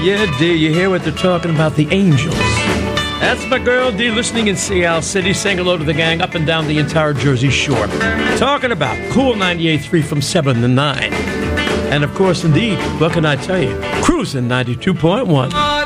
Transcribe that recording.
Yeah, dear, you hear what they're talking about? The Angels. That's my girl, D, listening in Sea City, saying hello to the gang up and down the entire Jersey Shore. Talking about Cool 98.3 from 7 to 9. And, of course, indeed, what can I tell you? Cruising 92.1.